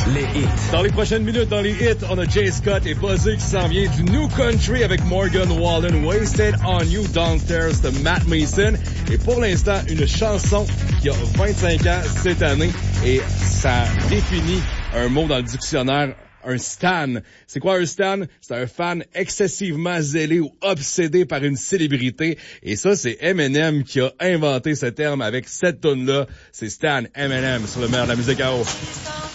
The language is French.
Les hits. Dans les prochaines minutes, dans les hits, on a Jay Scott et Buzzé qui s'en vient du New Country avec Morgan Wallen, Wasted on You Downstairs de Matt Mason. Et pour l'instant, une chanson qui a 25 ans cette année et ça définit un mot dans le dictionnaire. Un stan. C'est quoi un stan? C'est un fan excessivement zélé ou obsédé par une célébrité. Et ça, c'est Eminem qui a inventé ce terme avec cette tune-là. C'est Stan Eminem sur le meilleur de la musique à eau.